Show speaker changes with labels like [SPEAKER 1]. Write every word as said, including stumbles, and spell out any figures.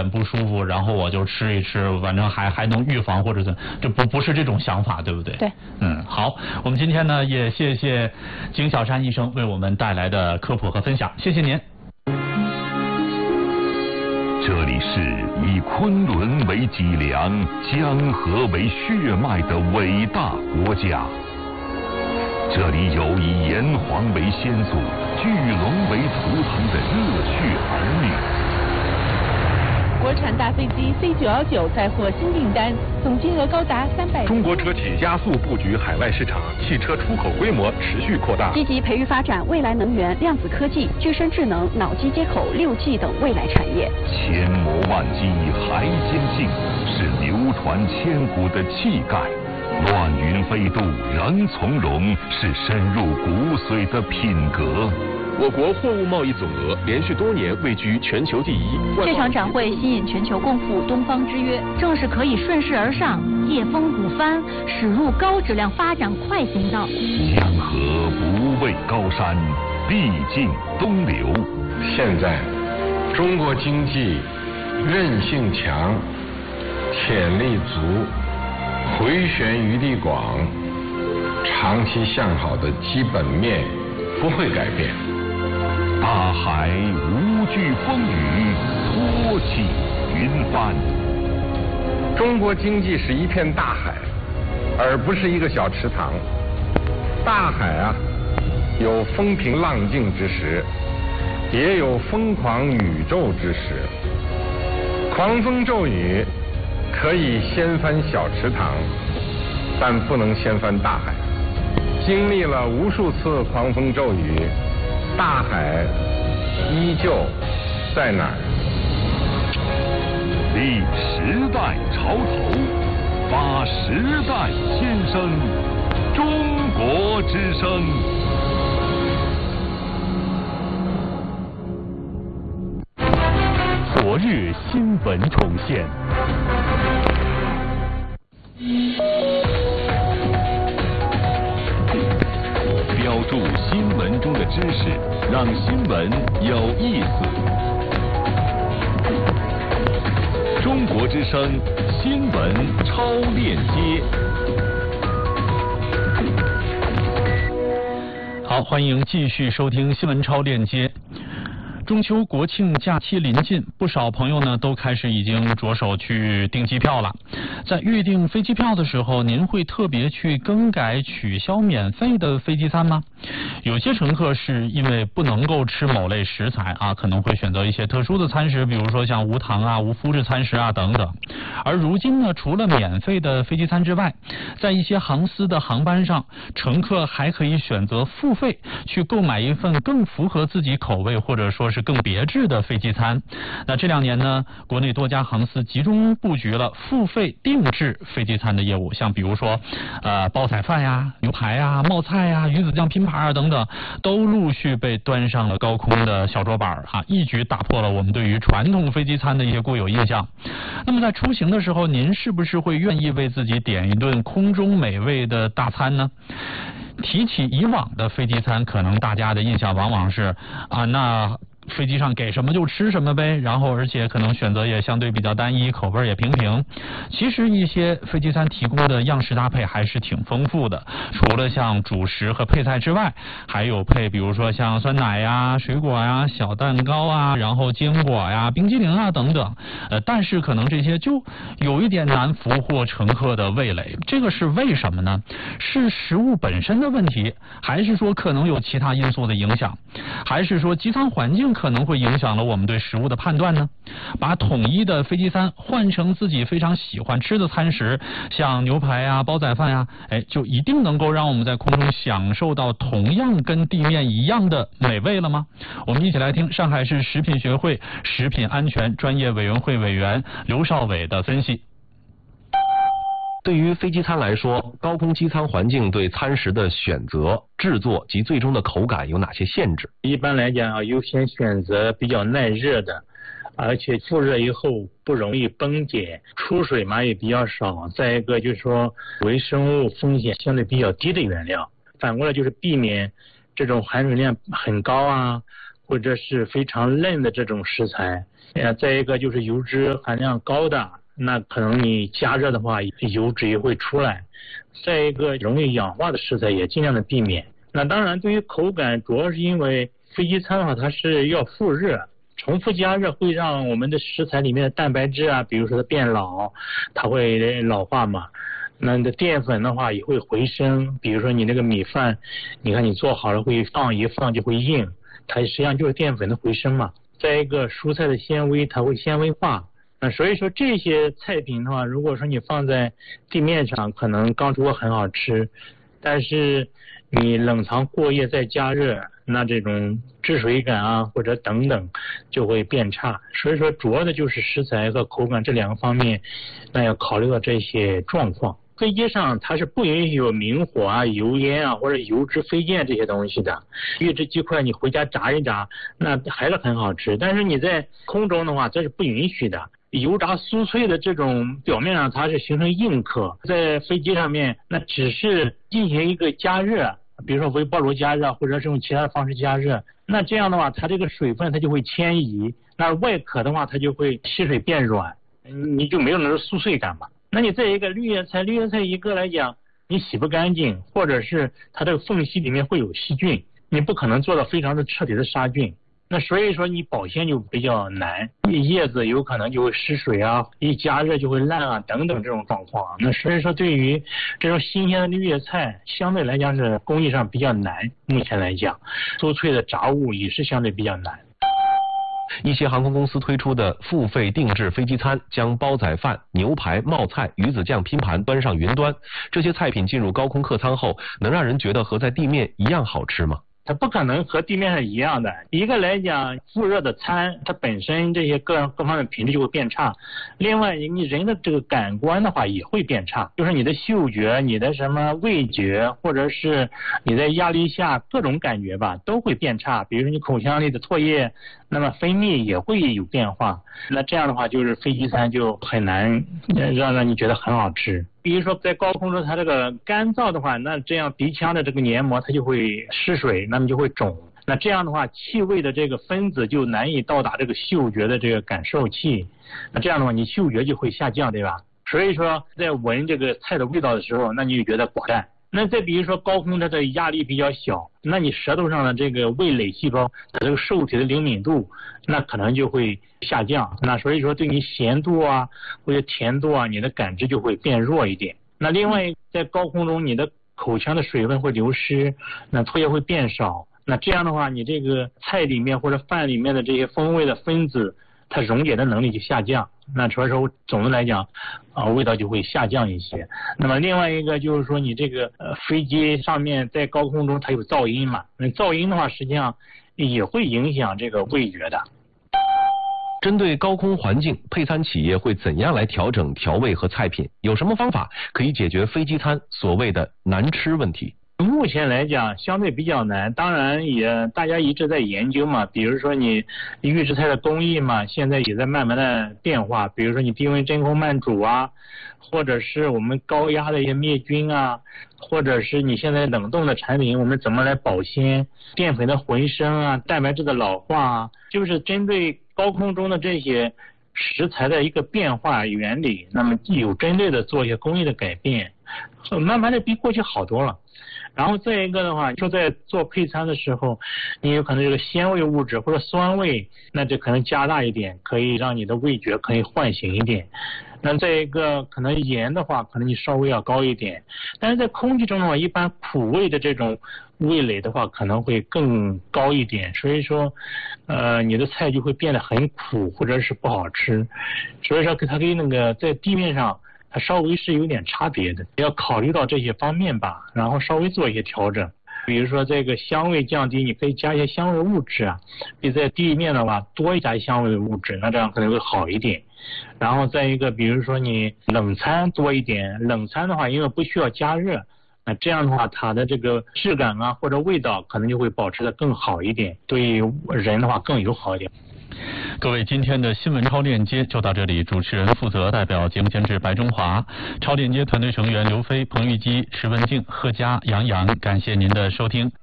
[SPEAKER 1] 点不舒服，然后我就吃一吃，反正还还能预防或者怎，这不不是这种想法，对不对？
[SPEAKER 2] 对。
[SPEAKER 1] 嗯，好，我们今天呢也谢谢景小山医生为我们带来的科普和分享，谢谢您。
[SPEAKER 3] 这里是以昆仑为脊梁、江河为血脉的伟大国家。这里有以炎黄为先祖、巨龙为图腾的热血儿女。
[SPEAKER 4] 国产大飞机 C 九一九再获新订单，总金额高达三百。
[SPEAKER 5] 中国车企加速布局海外市场，汽车出口规模持续扩大。
[SPEAKER 2] 积极培育发展未来能源、量子科技、具身智能、脑机接口、六 G 等未来产业。
[SPEAKER 3] 千磨万击还坚劲，是流传千古的气概。乱云飞渡仍从容，是深入骨髓的品格。
[SPEAKER 5] 我国货物贸易总额连续多年位居全球第一。
[SPEAKER 6] 这场展会吸引全球共赴东方之约，正是可以顺势而上，借风鼓帆，驶入高质量发展快行道。
[SPEAKER 3] 江河不畏高山，必尽东流。
[SPEAKER 7] 现在，中国经济韧性强，潜力足，回旋余地广，长期向好的基本面不会改变。
[SPEAKER 3] 大海无惧风雨，托起云帆。
[SPEAKER 7] 中国经济是一片大海，而不是一个小池塘。大海啊，有风平浪静之时，也有疯狂宇宙之时。狂风骤雨可以掀翻小池塘，但不能掀翻大海。经历了无数次狂风骤雨，大海依旧在哪儿？
[SPEAKER 3] 立时代潮头，发时代先声，中国之声。昨日新闻重现。标注新闻中的知识，让新闻有意思。中国之声新闻超链接。
[SPEAKER 1] 好，欢迎继续收听新闻超链接。中秋国庆假期临近，不少朋友呢都开始已经着手去订机票了。在预订飞机票的时候，您会特别去更改取消免费的飞机餐吗？有些乘客是因为不能够吃某类食材啊，可能会选择一些特殊的餐食，比如说像无糖啊、无麸质餐食啊等等。而如今呢，除了免费的飞机餐之外，在一些航司的航班上，乘客还可以选择付费去购买一份更符合自己口味或者说是更别致的飞机餐。那这两年呢，国内多家航司集中布局了付费定制飞机餐的业务，像比如说呃煲仔饭呀、牛排呀、冒菜呀、鱼子酱拼盘啊等等，都陆续被端上了高空的小桌板哈、啊，一举打破了我们对于传统飞机餐的一些固有印象。那么在出行的时候，您是不是会愿意为自己点一顿空中美味的大餐呢？提起以往的飞机餐，可能大家的印象往往是啊，那飞机上给什么就吃什么呗，然后而且可能选择也相对比较单一，口味也平平。其实一些飞机餐提供的样式搭配还是挺丰富的，除了像主食和配菜之外，还有配比如说像酸奶呀、水果呀、小蛋糕啊，然后坚果呀、冰激凌啊等等。呃，但是可能这些就有一点难俘获乘客的味蕾，这个是为什么呢？是食物本身的问题，还是说可能有其他因素的影响，还是说机舱环境可能会影响了我们对食物的判断呢？把统一的飞机餐换成自己非常喜欢吃的餐食，像牛排啊、煲仔饭啊，哎，就一定能够让我们在空中享受到同样跟地面一样的美味了吗？我们一起来听上海市食品学会食品安全专业委员会委员刘少伟的分析。
[SPEAKER 8] 对于飞机餐来说，高空机舱环境对餐食的选择、制作及最终的口感有哪些限制？
[SPEAKER 9] 一般来讲，优先选择比较耐热的，而且复热以后不容易崩解，出水嘛也比较少。再一个就是说，微生物风险相对比较低的原料。反过来就是避免这种含水量很高啊、 或者是非常嫩的这种食材，呃，再一个就是油脂含量高的，那可能你加热的话，油脂也会出来。再一个容易氧化的食材也尽量的避免。那当然，对于口感，主要是因为飞机餐的话，它是要复热，重复加热会让我们的食材里面的蛋白质啊，比如说它变老，它会老化嘛。那你的淀粉的话也会回升，比如说你那个米饭，你看你做好了会放一放就会硬，它实际上就是淀粉的回升嘛。再一个蔬菜的纤维，它会纤维化。那所以说这些菜品的话，如果说你放在地面上，可能刚出锅很好吃，但是你冷藏过夜再加热，那这种治水感啊或者等等就会变差。所以说主要的就是食材和口感这两个方面，那要考虑到这些状况。飞机上它是不允许有明火啊、油烟啊或者油脂飞溅这些东西的。预制鸡块你回家炸一炸，那还是很好吃，但是你在空中的话，这是不允许的。油炸酥脆的这种表面上它是形成硬壳，在飞机上面那只是进行一个加热，比如说微波炉加热或者是用其他的方式加热，那这样的话它这个水分它就会迁移，那外壳的话它就会吸水变软，你就没有那种酥脆感嘛。那你再一个绿叶菜，绿叶菜一个来讲你洗不干净，或者是它这个缝隙里面会有细菌，你不可能做到非常的彻底的杀菌，那所以说你保鲜就比较难，叶子有可能就会失水啊，一加热就会烂啊等等这种状况。那所以说对于这种新鲜的绿叶菜相对来讲是工艺上比较难，目前来讲酥脆的炸物也是相对比较难。
[SPEAKER 8] 一些航空公司推出的付费定制飞机餐，将煲仔饭、牛排、冒菜、鱼子酱拼盘端上云端，这些菜品进入高空客舱后，能让人觉得和在地面一样好吃吗？
[SPEAKER 9] 它不可能和地面上一样的。一个来讲，复热的餐，它本身这些各各方面品质就会变差。另外，你人的这个感官的话也会变差，就是你的嗅觉、你的什么味觉，或者是你在压力下各种感觉吧，都会变差。比如说你口腔里的唾液，那么分泌也会有变化。那这样的话，就是飞机餐就很难让让你觉得很好吃。比如说在高空中它这个干燥的话，那这样鼻腔的这个黏膜它就会失水，那么就会肿。那这样的话，气味的这个分子就难以到达这个嗅觉的这个感受器，那这样的话你嗅觉就会下降，对吧？所以说在闻这个菜的味道的时候，那你就觉得寡淡。那再比如说高空它的压力比较小，那你舌头上的这个味蕾细胞它这个受体的灵敏度那可能就会下降，那所以说对你咸度啊或者甜度啊你的感知就会变弱一点。那另外在高空中你的口腔的水分会流失，那唾液会变少，那这样的话你这个菜里面或者饭里面的这些风味的分子它溶解的能力就下降，那所以说总的来讲啊、呃、味道就会下降一些。那么另外一个就是说你这个呃飞机上面在高空中它有噪音嘛，那噪音的话实际上也会影响这个味觉的。
[SPEAKER 8] 针对高空环境，配餐企业会怎样来调整调味和菜品？有什么方法可以解决飞机餐所谓的难吃问题？
[SPEAKER 9] 目前来讲相对比较难，当然也大家一直在研究嘛，比如说你预制菜的工艺嘛，现在也在慢慢的变化，比如说你低温真空慢煮啊，或者是我们高压的一些灭菌啊，或者是你现在冷冻的产品我们怎么来保鲜，淀粉的回升啊，蛋白质的老化啊，就是针对高空中的这些食材的一个变化原理，那么有针对的做一些工艺的改变，慢慢的比过去好多了。然后再一个的话，就在做配餐的时候，你有可能这个鲜味物质或者酸味，那就可能加大一点，可以让你的味觉可以唤醒一点。那再一个可能盐的话，可能你稍微要高一点。但是在空气中的话，一般苦味的这种味蕾的话可能会更高一点，所以说呃你的菜就会变得很苦或者是不好吃。所以说它跟那个在地面上它稍微是有点差别的，要考虑到这些方面吧，然后稍微做一些调整。比如说这个香味降低，你可以加一些香味物质啊，比在地面的话多加香味物质，那这样可能会好一点。然后再一个比如说你冷餐多一点，冷餐的话因为不需要加热，那这样的话它的这个质感啊或者味道可能就会保持的更好一点，对人的话更友好一点。
[SPEAKER 1] 各位，今天的新闻超链接就到这里，主持人负责，代表节目监制白中华，超链接团队成员刘飞、彭玉基、石文静、贺佳、杨洋，感谢您的收听。